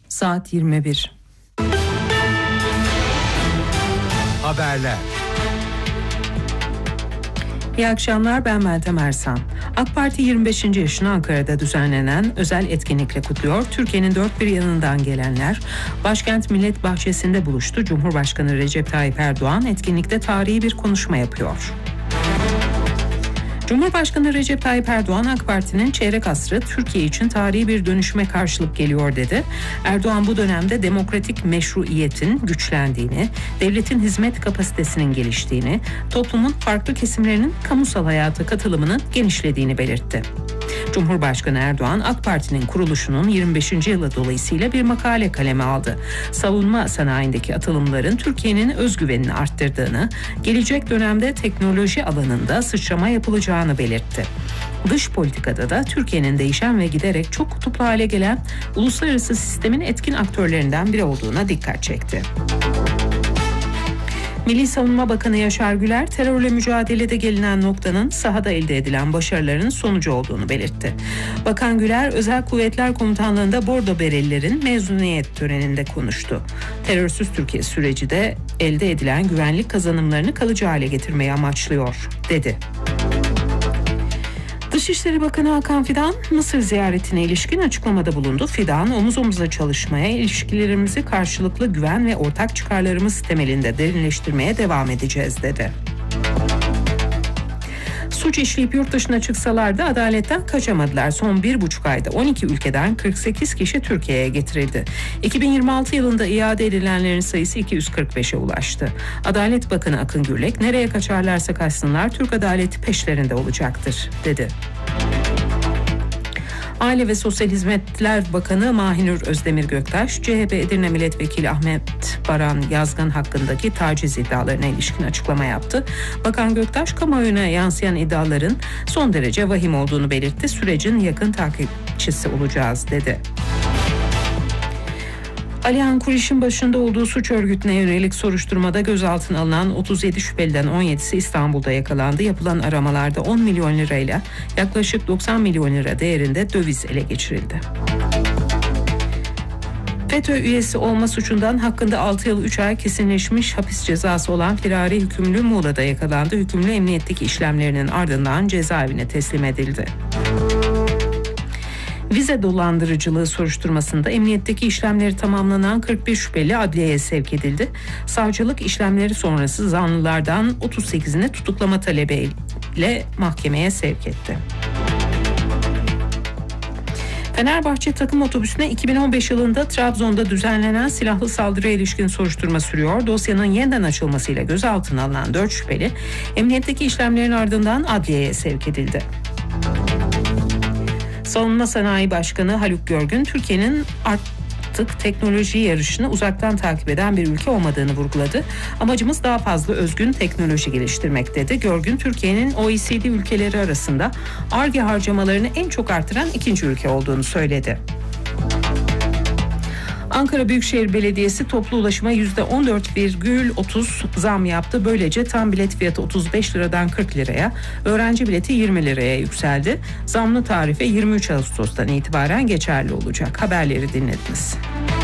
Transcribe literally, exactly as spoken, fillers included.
Saat yirmi bir. Haberler. İyi akşamlar, ben Meltem Ersan. AK Parti yirmi beşinci yaşını Ankara'da düzenlenen özel etkinlikle kutluyor. Türkiye'nin dört bir yanından gelenler başkent Millet Bahçesi'nde buluştu. Cumhurbaşkanı Recep Tayyip Erdoğan etkinlikte tarihi bir konuşma yapıyor. Cumhurbaşkanı Recep Tayyip Erdoğan, AK Parti'nin çeyrek asrı Türkiye için tarihi bir dönüşüme karşılık geliyor dedi. Erdoğan bu dönemde demokratik meşruiyetin güçlendiğini, devletin hizmet kapasitesinin geliştiğini, toplumun farklı kesimlerinin kamusal hayata katılımının genişlediğini belirtti. Cumhurbaşkanı Erdoğan, AK Parti'nin kuruluşunun yirmi beşinci yılı dolayısıyla bir makale kaleme aldı. Savunma sanayindeki atılımların Türkiye'nin özgüvenini arttırdığını, gelecek dönemde teknoloji alanında sıçrama yapılacağını belirtti. Dış politikada da Türkiye'nin değişen ve giderek çok kutuplu hale gelen uluslararası sistemin etkin aktörlerinden biri olduğuna dikkat çekti. Milli Savunma Bakanı Yaşar Güler, terörle mücadelede gelinen noktanın sahada elde edilen başarıların sonucu olduğunu belirtti. Bakan Güler, Özel Kuvvetler Komutanlığı'nda Bordo Berelilerin mezuniyet töreninde konuştu. Terörsüz Türkiye süreci de elde edilen güvenlik kazanımlarını kalıcı hale getirmeyi amaçlıyor, dedi. Dışişleri Bakanı Hakan Fidan, Mısır ziyaretine ilişkin açıklamada bulundu. Fidan, omuz omuza çalışmaya, ilişkilerimizi karşılıklı güven ve ortak çıkarlarımız temelinde derinleştirmeye devam edeceğiz, dedi. Suç işleyip yurt dışına çıksalar da adaletten kaçamadılar. Son bir buçuk ayda on iki ülkeden kırk sekiz kişi Türkiye'ye getirildi. iki bin yirmi altı yılında iade edilenlerin sayısı iki yüz kırk beşe ulaştı. Adalet Bakanı Akın Gürlek, nereye kaçarlarsa kaçsınlar Türk adaleti peşlerinde olacaktır, dedi. Aile ve Sosyal Hizmetler Bakanı Mahinur Özdemir Göktaş, C H P Edirne Milletvekili Ahmet Baran Yazgan hakkındaki taciz iddialarına ilişkin açıklama yaptı. Bakan Göktaş, kamuoyuna yansıyan iddiaların son derece vahim olduğunu belirtti. Sürecin yakın takipçisi olacağız, dedi. Alihan Kuriş'in başında olduğu suç örgütüne yönelik soruşturmada gözaltına alınan otuz yedi şüpheliden on yedisi İstanbul'da yakalandı. Yapılan aramalarda on milyon lirayla yaklaşık doksan milyon lira değerinde döviz ele geçirildi. FETÖ üyesi olma suçundan hakkında altı yıl üç ay kesinleşmiş hapis cezası olan firari hükümlü Muğla'da yakalandı. Hükümlü emniyetteki işlemlerinin ardından cezaevine teslim edildi. Vize dolandırıcılığı soruşturmasında emniyetteki işlemleri tamamlanan kırk bir şüpheli adliyeye sevk edildi. Savcılık işlemleri sonrası zanlılardan otuz sekizini tutuklama talebiyle mahkemeye sevk etti. Fenerbahçe takım otobüsüne iki bin on beş yılında Trabzon'da düzenlenen silahlı saldırıya ilişkin soruşturma sürüyor. Dosyanın yeniden açılmasıyla gözaltına alınan dört şüpheli emniyetteki işlemlerin ardından adliyeye sevk edildi. Savunma Sanayi Başkanı Haluk Görgün, Türkiye'nin artık teknoloji yarışını uzaktan takip eden bir ülke olmadığını vurguladı. Amacımız daha fazla özgün teknoloji geliştirmek, dedi. Görgün, Türkiye'nin O E C D ülkeleri arasında Ar-Ge harcamalarını en çok artıran ikinci ülke olduğunu söyledi. Ankara Büyükşehir Belediyesi toplu ulaşıma yüzde on dört virgül otuz zam yaptı. Böylece tam bilet fiyatı otuz beş liradan kırk liraya, öğrenci bileti yirmi liraya yükseldi. Zamlı tarife yirmi üç Ağustos'tan itibaren geçerli olacak. Haberleri dinlediniz.